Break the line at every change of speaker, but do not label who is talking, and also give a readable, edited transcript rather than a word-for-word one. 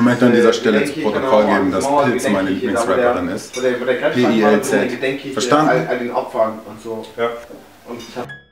Ich möchte an dieser Stelle zu Protokoll geben, dass Pilz meine Lieblingsrapperin ist. PILZ. Verstanden?
All den Opfern und so.
Ja.
Und ich hab